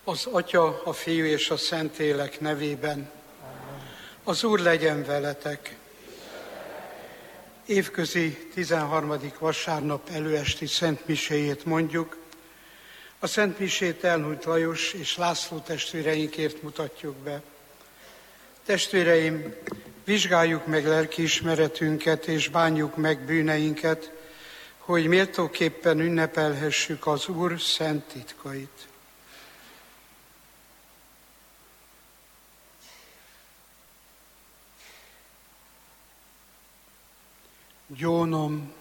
Az Atya, a Fiú és a Szentlélek nevében. Az Úr legyen veletek. Évközi 13. vasárnap előesti szentmiséjét mondjuk. A szentmisét elhunyt Lajos és László testvéreinkért mutatjuk be. Testvéreim, vizsgáljuk meg lelkiismeretünket és bánjuk meg bűneinket, hogy méltóképpen ünnepelhessük az Úr szent titkait. Gyónom,